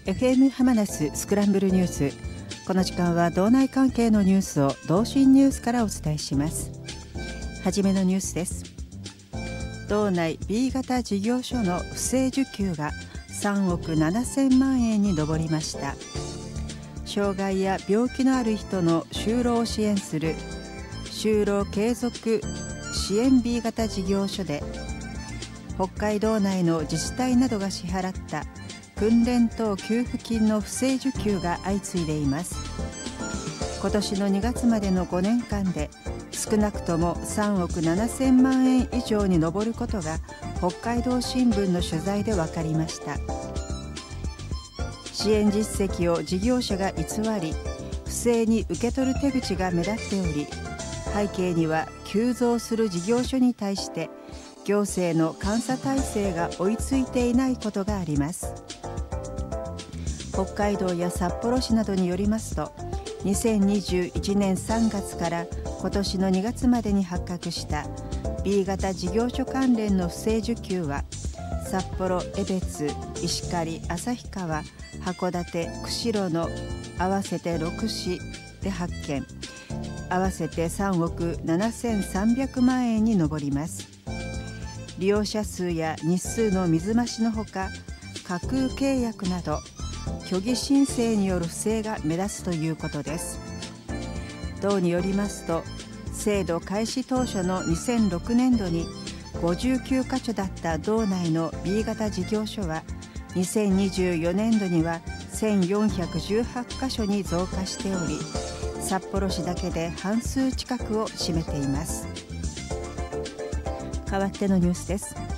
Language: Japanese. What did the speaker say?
FM ハマナススクランブルニュース。この時間は道内関係のニュースを道信ニュースからお伝えします。はじめのニュースです。道内 B 型事業所の不正受給が3億7000万円に上りました。障害や病気のある人の就労を支援する就労継続支援 B 型事業所で、北海道内の自治体などが支払った訓練等給付金の不正受給が相次いでいます。今年の2月までの5年間で少なくとも3億7000万円以上に上ることが北海道新聞の取材で分かりました。支援実績を事業者が偽り、不正に受け取る手口が目立っており、背景には急増する事業所に対して行政の監査体制が追いついていないことがあります。北海道や札幌市などによりますと、2021年3月から今年の2月までに発覚した B 型事業所関連の不正受給は、札幌、江別、石狩、旭川、函館、釧路の合わせて6市で発見、合わせて3億7300万円に上ります。利用者数や日数の水増しのほか、架空契約など虚偽申請による不正が目立つということです。道によりますと、制度開始当初の2006年度に59カ所だった道内の B 型事業所は、2024年度には1418カ所に増加しており、札幌市だけで半数近くを占めています。代わってのニュースです。